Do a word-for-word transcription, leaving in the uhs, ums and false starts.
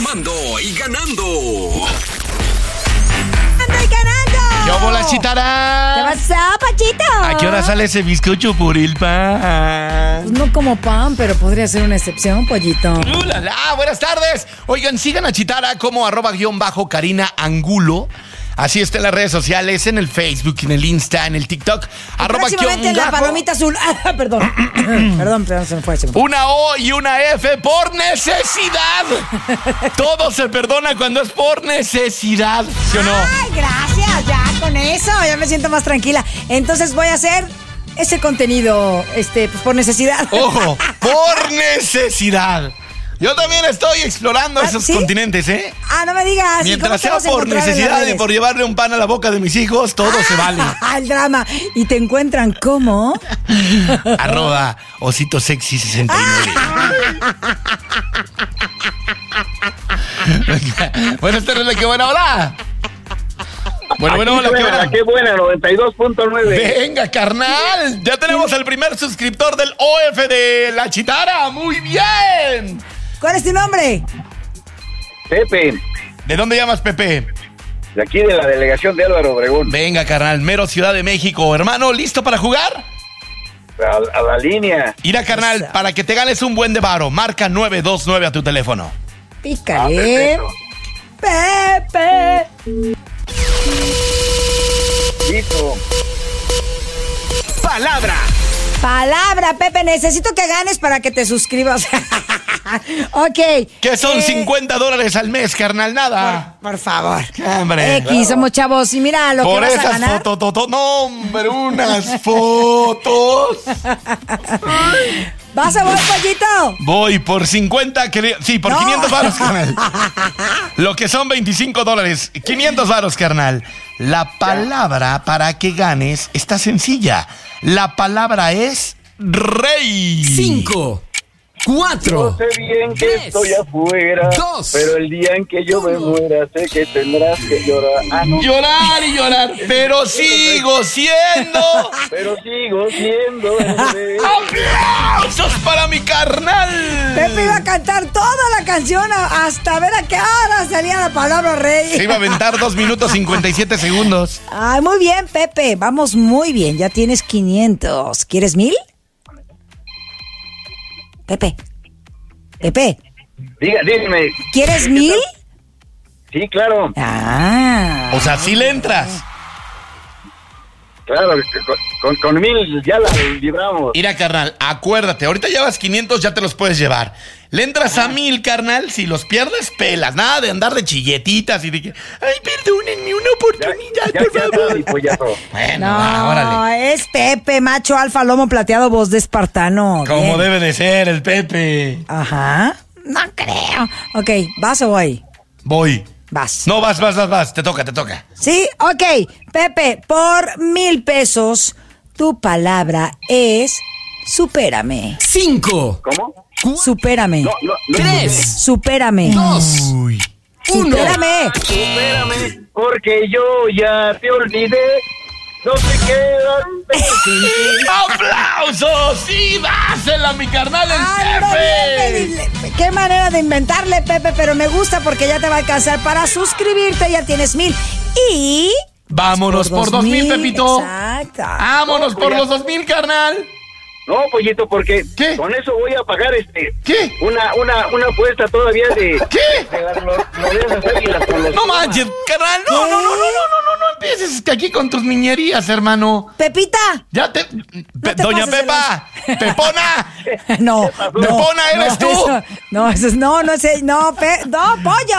informando y ganando. ¡Ganando y ganando! ¿Qué hubo, la chitara? ¿Qué pasó, Pachito? ¿A qué hora sale ese bizcocho por el pan? Pues no como pan, pero podría ser una excepción, Pollito. ¡Uh, la, la! Buenas tardes. Oigan, sigan a Chitara como arroba guión bajo Karina Angulo. Así está en las redes sociales, en el Facebook, en el Insta, en el TikTok. Arroba Próximamente en la palomita azul. Ah, perdón. perdón, perdón, se me fue. Se me fue. Una O y una F por necesidad. Todo se perdona cuando es por necesidad, ¿sí o no? Ay, gracias, ya con eso, ya me siento más tranquila. Entonces voy a hacer ese contenido, este, pues por necesidad. Ojo, por necesidad. Yo también estoy explorando ¿Ah, esos sí? continentes, ¿eh? Ah, no me digas. Mientras ¿Cómo te sea vas a por encontrar en las necesidad y redes? por llevarle un pan a la boca de mis hijos, todo se vale. El drama. ¿Y te encuentran cómo? Arroba Osito Sexy sesenta y nueve. Buenas tardes, qué buena, hola. Bueno, bueno, hola, qué buena. Qué buena, noventa y dos punto nueve. Venga, carnal. Ya tenemos al primer suscriptor del O F de La Chitara. Muy bien. ¿Cuál es tu nombre? Pepe, ¿De dónde llamas, Pepe? de aquí de la delegación de Álvaro Obregón. Venga, carnal, mero Ciudad de México. Hermano, ¿listo para jugar? A, a la línea. Mira, carnal, para que te ganes un buen de varo, marca nueve dos nueve a tu teléfono. Pícale. Ah, Pepe. Listo. Palabra. Palabra, Pepe. Necesito que ganes para que te suscribas. Ok. ¿Qué son eh, cincuenta dólares al mes, carnal? Nada. Por favor. Hombre. X, somos chavos. Y mira lo Por que vas a esas ganar. fotos, to- to- no, hombre, unas fotos. ¿Vas a voy, Pollito? Voy por cincuenta, queri- sí, por No. quinientos varos, carnal. Lo que son veinticinco dólares, quinientos varos, carnal. La palabra para que ganes está sencilla. La palabra es rey. Cinco. Cuatro. Yo sé bien que Tres. estoy afuera, Dos. pero el día en que yo me Uno. muera sé que tendrás que llorar. Ah, no, Llorar y llorar, pero sigo siendo. pero sigo siendo el rey. ¡Aplausos para mi carnal! Pepe iba a cantar toda la canción a- hasta ver a qué hora salía la palabra rey. Se iba a aventar dos minutos cincuenta y siete segundos. Ay, muy bien, Pepe. Vamos muy bien. Ya tienes quinientos. ¿Quieres mil? Pepe. Pepe. Diga, dime. ¿Quieres mil? Sí, claro, Ah. O sea, sí le entras. claro, con, con, con mil ya la libramos. Mira, carnal, acuérdate, ahorita llevas quinientos, ya te los puedes llevar. Le entras a mil, carnal, si los pierdes, pelas. Nada de andar de chilletitas y de que, ay, perdónenme, una Ya, oportunidad, ya, por ya favor. está, y pues ya todo. Bueno, No, va, órale. es Pepe, macho alfa, lomo plateado, voz de espartano. Como Bien. debe de ser el Pepe. Ajá. No creo. Ok, ¿vas o voy? Voy. Vas. No, vas, vas, vas, vas. Te toca, te toca. Sí, ok. Pepe, por mil pesos, tu palabra es supérame. Cinco. ¿Cómo? Supérame. No, no, no. Tres. Supérame. Dos. Uy. Uno. Supérame. Espérame, porque yo ya te olvidé. No te quedan. ¡Aplausos! ¡Sí, dásela, mi carnal, el Ando Pepe! bien, Pepe. Qué manera de inventarle, Pepe, pero me gusta porque ya te va a alcanzar para suscribirte, ya tienes mil. Y... Vámonos por dos mil, Pepito. Exacto. Vámonos por los dos mil, carnal. No, pollito, porque ¿Qué? con eso voy a pagar este ¿Qué? una una una apuesta todavía de ¿Qué? de las no- novelas águilas con los No manches, carnal. No, no, no, no, no, no, no, no empieces que aquí con tus niñerías, hermano. Pepita. Ya te... Pe- te Doña pases de Pepa, Pepona. No, no. Pepona, eres no, tú. eso- no, eso es, no, no sé, no, pe, no, pollo.